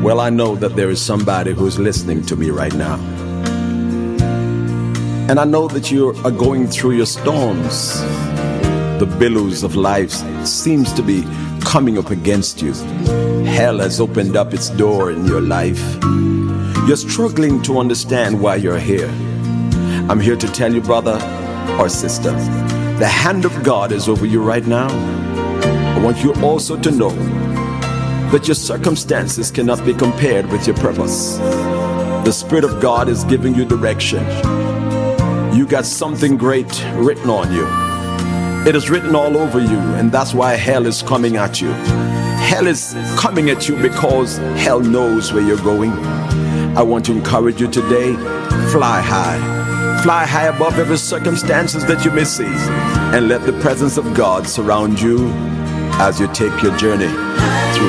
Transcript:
Well, I know that there is somebody who's listening to me right now. And I know that you are going through your storms. The billows of life seems to be coming up against you. Hell has opened up its door in your life. You're struggling to understand why you're here. I'm here to tell you, brother or sister, the hand of God is over you right now. I want you also to know that your circumstances cannot be compared with your purpose. The Spirit of God is giving you direction. You got something great written on you. It is written all over you, and that's why hell is coming at you. Hell is coming at you because hell knows where you're going. I want to encourage you today, fly high. Fly high above every circumstances that you may see, and let the presence of God surround you as you take your journey.